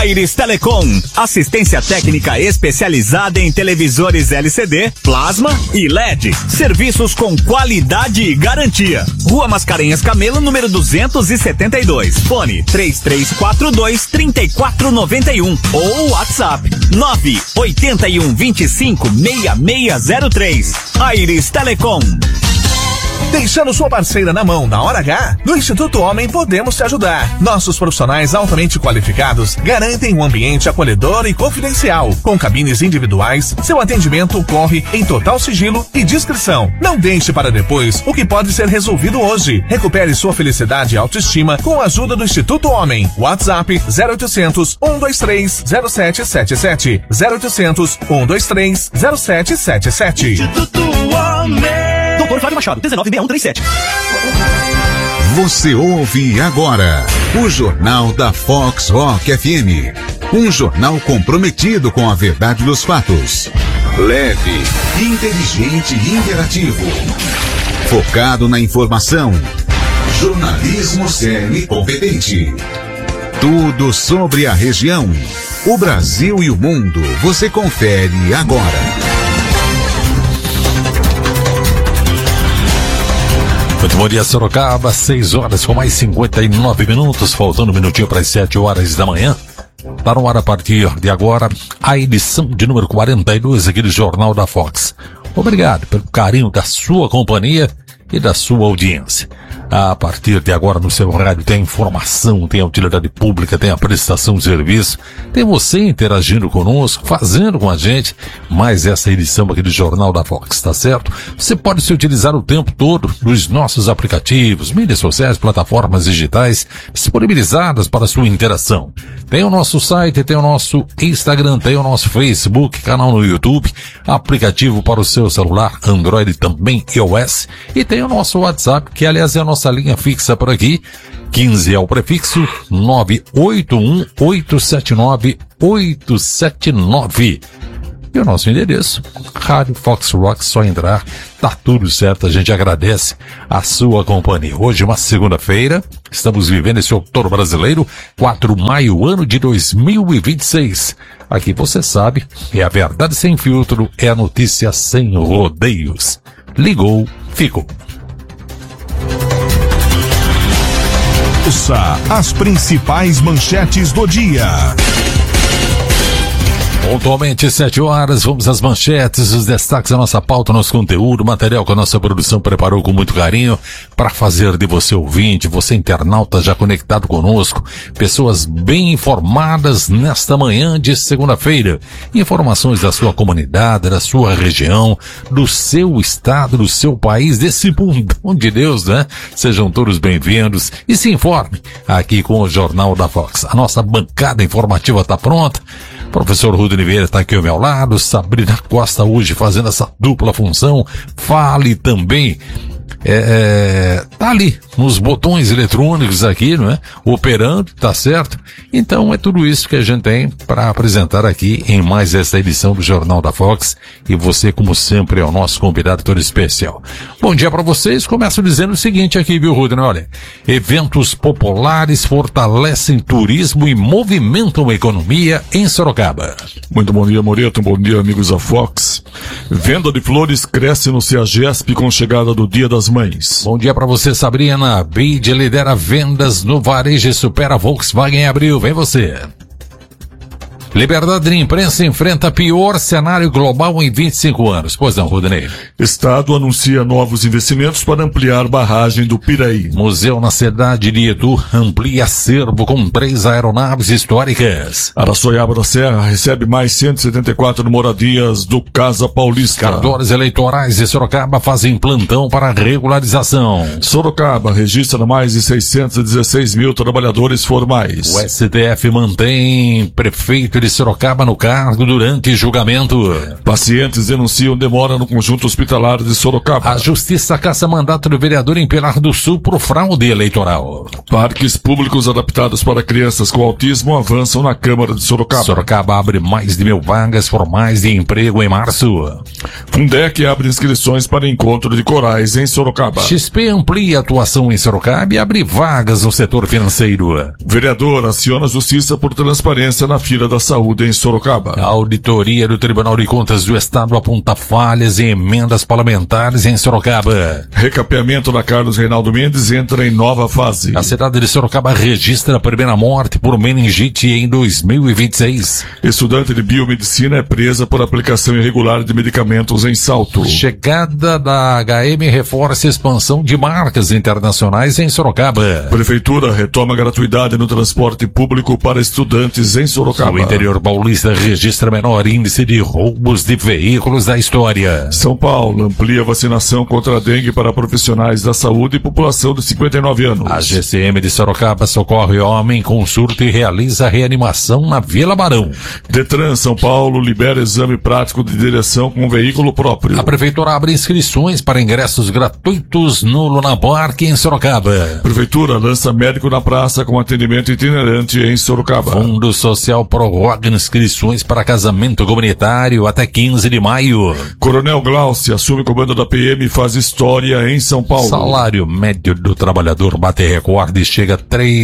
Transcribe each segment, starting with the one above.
Aires Telecom, assistência técnica especializada em televisores LCD, plasma e LED. Serviços com qualidade e garantia. Rua Mascarenhas Camelo, número 272. Fone 3342-3491 ou WhatsApp 981256603. Aires Telecom. Deixando sua parceira na mão na hora H, no Instituto Homem podemos te ajudar. Nossos profissionais altamente qualificados garantem um ambiente acolhedor e confidencial. Com cabines individuais, seu atendimento ocorre em total sigilo e discrição. Não deixe para depois o que pode ser resolvido hoje. Recupere sua felicidade e autoestima com a ajuda do Instituto Homem. WhatsApp 0800 123 0777. 0800 123 0777. Instituto Homem. Doutor Flávio Machado, 196137. Você ouve agora o Jornal da Fox Rock FM. Um jornal comprometido com a verdade dos fatos. Leve, inteligente e interativo. Focado na informação. Jornalismo sério e competente. Tudo sobre a região, o Brasil e o mundo. Você confere agora. Muito bom dia, Sorocaba, 6 horas com mais 59 minutos, faltando um minutinho para as 7 horas da manhã. Para no ar a partir de agora, a edição de número 42 aqui do Jornal da Fox. Obrigado pelo carinho da sua companhia e da sua audiência. A partir de agora no seu rádio tem informação, tem a utilidade pública, tem a prestação de serviço, tem você interagindo conosco, fazendo com a gente mais essa edição aqui do Jornal da Fox, tá certo? Você pode se utilizar o tempo todo dos nossos aplicativos, mídias sociais, plataformas digitais disponibilizadas para a sua interação. Tem o nosso site, tem o nosso Instagram, tem o nosso Facebook, canal no YouTube, aplicativo para o seu celular, Android também, iOS, e tem o nosso WhatsApp, que aliás é a nossa linha fixa por aqui, 15 é o prefixo, 981-879-879. E o nosso endereço, Rádio Fox Rock, só entrar, tá tudo certo, a gente agradece a sua companhia. Hoje, uma segunda-feira, estamos vivendo esse outono brasileiro, 4 de maio, ano de 2026. Aqui você sabe, é a verdade sem filtro, é a notícia sem rodeios. Ligou, ficou. Ouça as principais manchetes do dia. Pontualmente 7 horas, vamos às manchetes, os destaques da nossa pauta, nosso conteúdo, material que a nossa produção preparou com muito carinho para fazer de você ouvinte, você internauta já conectado conosco, pessoas bem informadas nesta manhã de segunda-feira. Informações da sua comunidade, da sua região, do seu estado, do seu país, desse mundão de Deus, né? Sejam todos bem-vindos e se informe aqui com o Jornal da Fox. A nossa bancada informativa está pronta. Professor Rudo Oliveira está aqui ao meu lado, Sabrina Costa hoje fazendo essa dupla função. Fale também, tá ali nos botões eletrônicos aqui, não é? Operando, tá certo? Então é tudo isso que a gente tem para apresentar aqui em mais essa edição do Jornal da Fox, e você, como sempre, é o nosso convidado todo especial. Bom dia para vocês, começo dizendo o seguinte aqui, viu, Rudney? Olha, eventos populares fortalecem turismo e movimentam a economia em Sorocaba. Muito bom dia, Moreto, bom dia, amigos da Fox. Venda de flores cresce no CEAGESP com chegada do Dia das Mães. Bom dia para você, Sabrina. BID lidera vendas no varejo e supera Volkswagen em abril. Vem você. Liberdade de imprensa enfrenta pior cenário global em 25 anos. Pois não, Rodney? Estado anuncia novos investimentos para ampliar barragem do Piraí. Museu na cidade de Itu amplia acervo com 3 aeronaves históricas. Araçoiaba da Serra recebe mais 174 moradias do Casa Paulista. Cartórios eleitorais de Sorocaba fazem plantão para regularização. Sorocaba registra mais de 616 mil trabalhadores formais. O STF mantém prefeito de de Sorocaba no cargo durante julgamento. Pacientes denunciam demora no conjunto hospitalar de Sorocaba. A Justiça caça mandato do vereador em Pilar do Sul por fraude eleitoral. Parques públicos adaptados para crianças com autismo avançam na Câmara de Sorocaba. Sorocaba abre mais de 1.000 vagas formais de emprego em março. Fundec abre inscrições para encontro de corais em Sorocaba. XP amplia atuação em Sorocaba e abre vagas no setor financeiro. Vereador aciona a Justiça por transparência na fila da saúde em Sorocaba. A auditoria do Tribunal de Contas do Estado aponta falhas em emendas parlamentares em Sorocaba. Recapeamento da Carlos Reinaldo Mendes entra em nova fase. A cidade de Sorocaba registra a primeira morte por meningite em 2026. Estudante de biomedicina é presa por aplicação irregular de medicamentos em Salto. Chegada da HM reforça a expansão de marcas internacionais em Sorocaba. Prefeitura retoma gratuidade no transporte público para estudantes em Sorocaba. O interior paulista registra menor índice de roubos de veículos da história. São Paulo amplia a vacinação contra a dengue para profissionais da saúde e população de 59 anos. A GCM de Sorocaba socorre homem com surto e realiza reanimação na Vila Barão. Detran São Paulo libera exame prático de direção com veículo próprio. A prefeitura abre inscrições para ingressos gratuitos no Luna Park em Sorocaba. Prefeitura lança médico na praça com atendimento itinerante em Sorocaba. Fundo Social prorroga inscrições para casamento comunitário até 15 de maio. Coronel Glaucio assume comando da PM e faz história em São Paulo. Salário médio do trabalhador bate recorde e chega a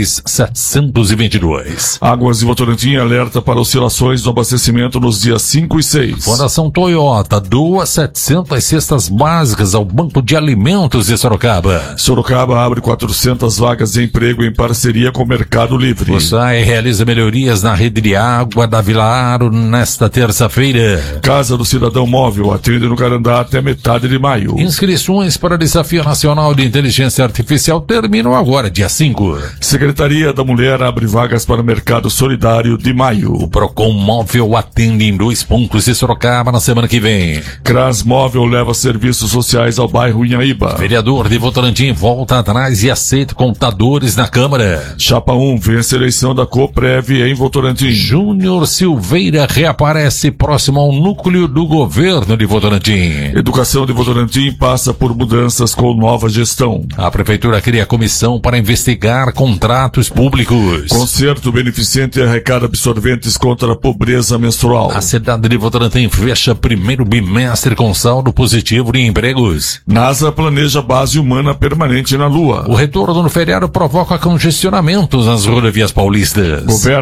3.722. Águas de Votorantim alerta para oscilações no abastecimento nos dias 5 e 6. Fundação Toyota doa 700 cestas básicas ao Banco de Alimentos de Sorocaba. Sorocaba abre 400 vagas de emprego em parceria com o Mercado Livre. O SAE realiza melhorias na rede de água da Vila Aro nesta terça-feira. Casa do Cidadão Móvel atende no Carandá até metade de maio. Inscrições para o Desafio Nacional de Inteligência Artificial terminam agora, dia 5. Secretaria da Mulher abre vagas para o Mercado Solidário de maio. O Procon Móvel atende em 2 pontos de Sorocaba na semana que vem. Cras Móvel leva serviços sociais ao bairro Inhaíba. Vereador de Votorantim volta atrás e aceita computadores na Câmara. Chapa 1 vence a eleição da Coprev em Votorantim. Júnior Silveira reaparece próximo ao núcleo do governo de Votorantim. Educação de Votorantim passa por mudanças com nova gestão. A prefeitura cria comissão para investigar contratos públicos. Concerto beneficente arrecada absorventes contra a pobreza menstrual. A cidade de Votorantim fecha primeiro bimestre com saldo positivo de empregos. NASA planeja base humana permanente na Lua. O retorno no feriado provoca congestionamentos nas rodovias paulistas. Governo